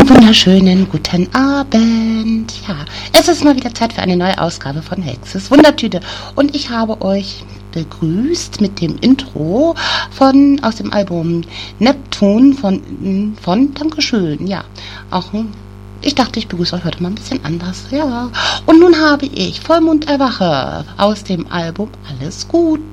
Wunderschönen guten Abend. Ja, es ist mal wieder Zeit für eine neue Ausgabe von Hexes Wundertüte. Und ich habe euch begrüßt mit dem Intro aus dem Album Neptun von Dankeschön. Ja, ich dachte, ich begrüße euch heute mal ein bisschen anders. Ja, und nun habe ich Vollmond erwache aus dem Album Alles gut.